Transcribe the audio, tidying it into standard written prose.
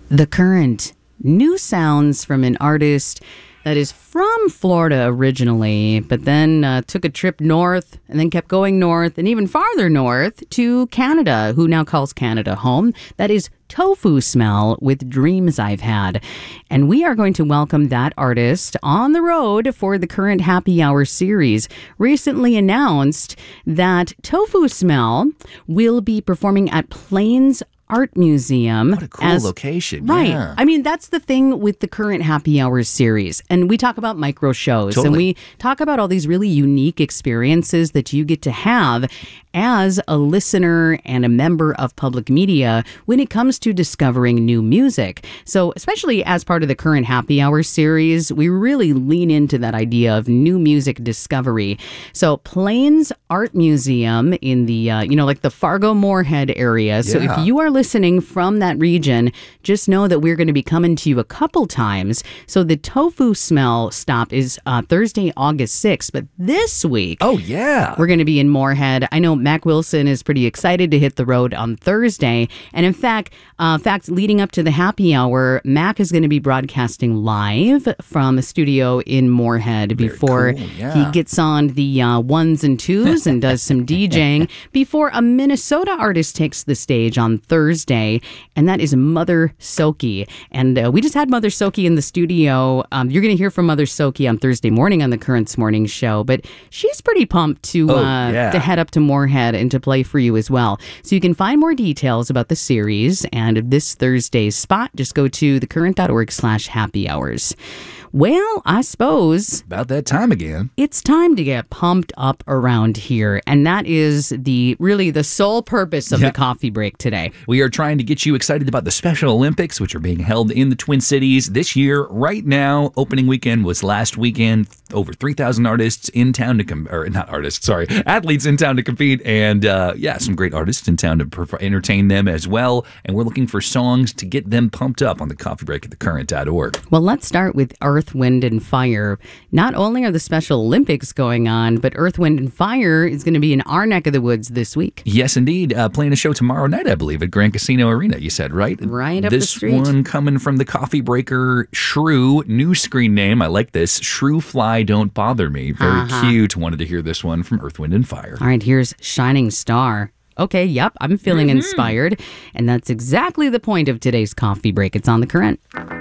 The Current. New sounds from an artist that is from Florida originally, but then took a trip north and then kept going north and even farther north to Canada, who now calls Canada home. That is Tofu Smell with Dreams I've Had. And we are going to welcome that artist on the road for the Current Happy Hour series. Recently announced that Tofu Smell will be performing at Plains Art Museum. What a cool location. Right. Yeah. I mean, that's the thing with the Current Happy Hours series. And we talk about micro shows. Totally. And we talk about all these really unique experiences that you get to have as a listener and a member of public media when it comes to discovering new music. So especially as part of the Current Happy Hour series, we really lean into that idea of new music discovery. So Plains Art Museum in the, like the Fargo-Moorhead area. So Yeah. if you are listening from that region, just know that we're going to be coming to you a couple times. So the Tofu Smell stop is Thursday, August 6th. But this week, Oh, yeah. we're going to be in Moorhead. I know Mac Wilson is pretty excited to hit the road on Thursday. And in fact, leading up to the happy hour, Mac is going to be broadcasting live from a studio in Moorhead before cool, yeah. he gets on the ones and twos and does some DJing before a Minnesota artist takes the stage on Thursday, and that is Mother Soki. And we just had Mother Soki in the studio. You're going to hear from Mother Soki on Thursday morning on the Currents Morning Show, but she's pretty pumped to head up to Moorhead and to play for you as well. So you can find more details about the series and this Thursday's spot. Just go to thecurrent.org/happy hours. Well, I suppose About that time again. it's time to get pumped up around here. And that is the sole purpose of the coffee break today. We are trying to get you excited about the Special Olympics, which are being held in the Twin Cities this year. Right now, opening weekend was last weekend. Over 3,000 artists in town athletes in town to compete. And some great artists in town to entertain them as well. And we're looking for songs to get them pumped up on the coffee break at thecurrent.org. Well, let's start with Earth, Wind, and Fire. Not only are the Special Olympics going on, but Earth, Wind, and Fire is going to be in our neck of the woods this week. Yes, indeed. Playing a show tomorrow night, I believe, at Grand Casino Arena, you said, right? Right up the street. This one coming from the coffee breaker, Shrew. New screen name. I like this. Shrew Fly Don't Bother Me. Very cute. Wanted to hear this one from Earth, Wind, and Fire. All right, here's Shining Star. Okay, yep, I'm feeling inspired. And that's exactly the point of today's coffee break. It's on the Current.